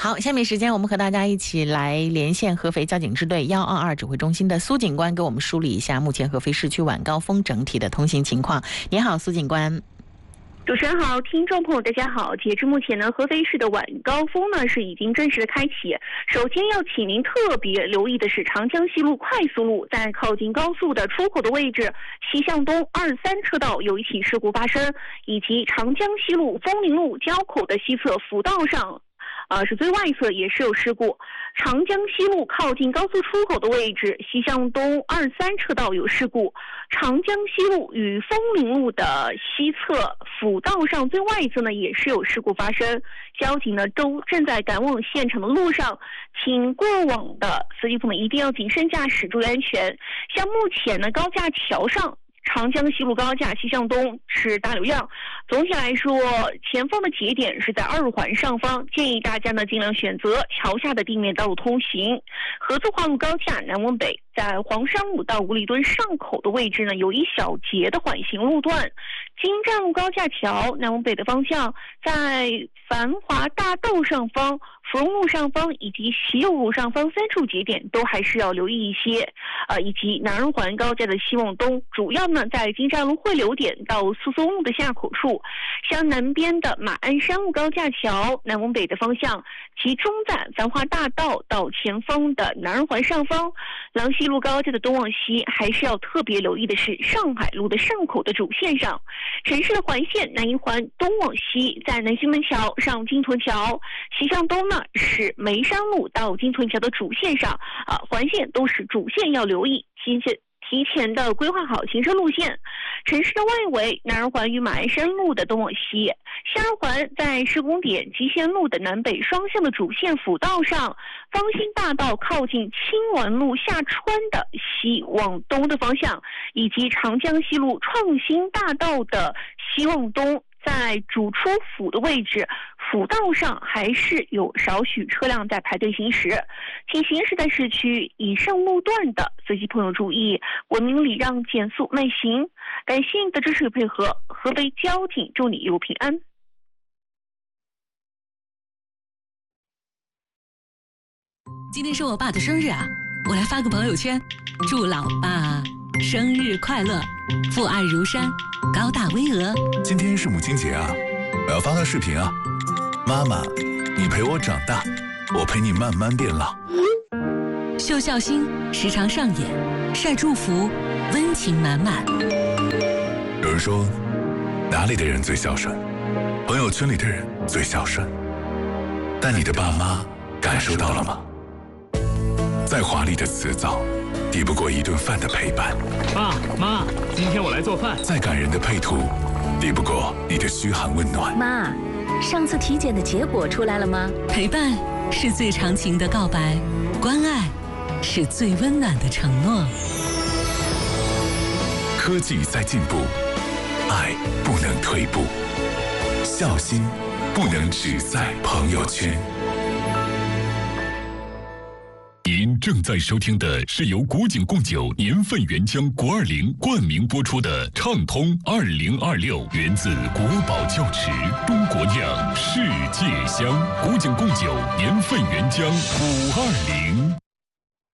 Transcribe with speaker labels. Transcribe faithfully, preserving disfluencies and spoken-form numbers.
Speaker 1: 好，下面时间我们和大家一起来连线合肥交警支队一二二指挥中心的苏警官，给我们梳理一下目前合肥市区晚高峰整体的通行情况。你好，苏警官。
Speaker 2: 主持人好，听众朋友大家好。截至目前呢，合肥市的晚高峰呢是已经正式的开启。首先要请您特别留意的是长江西路快速路在靠近高速的出口的位置，西向东二三车道有一起事故发生，以及长江西路枫林路交口的西侧辅道上。呃，是最外侧也是有事故。长江西路靠近高速出口的位置，西向东二三车道有事故。长江西路与枫林路的西侧辅道上最外侧呢也是有事故发生。交警呢都正在赶往现场的路上，请过往的司机朋友一定要谨慎驾驶，注意安全。像目前呢高架桥上。长江西路高架西向东是大流量，总体来说，前方的节点是在二环上方，建议大家呢尽量选择桥下的地面道路通行。合作化路高架南往北，在黄山路到五里墩上口的位置呢，有一小节的缓行路段。金站路高架桥南往北的方向，在繁华大道上方、芙蓉路上方以及西右路上方三处节点都还是要留意一些。呃，以及南二环高架的西往东，主要呢在金站路汇流点到苏松路的下口处。向南边的马鞍山路高架桥南往北的方向，集中在繁华大道到前方的南二环上方。郎西路高架的东往西，还是要特别留意的是上海路的上口的主线上。城市的环线南一环东往西，在南新门桥上金屯桥，西向东呢是梅山路到金屯桥的主线上，啊，环线都是主线要留意，提前提前的规划好行车路线。城市的外围，南二环与马鞍山路的东往西，西二环在施工点基线路的南北双向的主线辅道上，方兴大道靠近青鸾路下川的西往东的方向，以及长江西路创新大道的西往东。在主出府的位置，辅道上还是有少许车辆在排队行驶，请行驶在市区以上路段的司机朋友注意，文明礼让，减速慢行。感谢你的支持与配合，合肥交警祝你一路平安。
Speaker 3: 今天是我爸的生日啊，我来发个朋友圈，祝老爸生日快乐，父爱如山，高大巍峨。
Speaker 4: 今天是母亲节啊，我要发个视频啊。妈妈，你陪我长大，我陪你慢慢变老。
Speaker 3: 秀孝心时常上演，晒祝福，温情满满。
Speaker 4: 有人说，哪里的人最孝顺？朋友圈里的人最孝顺。但你的爸妈感受到了吗？再华丽的辞藻，抵不过一顿饭的陪伴。
Speaker 5: 爸妈，今天我来做饭。
Speaker 4: 再感人的配图，抵不过你的嘘寒问暖。
Speaker 6: 妈，上次体检的结果出来了吗？
Speaker 3: 陪伴是最长情的告白，关爱是最温暖的承诺。
Speaker 4: 科技在进步，爱不能退步，孝心不能只在朋友圈。
Speaker 7: 您正在收听的是由古井贡酒年份原浆国二零冠名播出的畅通二零二六，源自国宝窖池，中国酿，世界香。古井贡酒年份原浆五二零。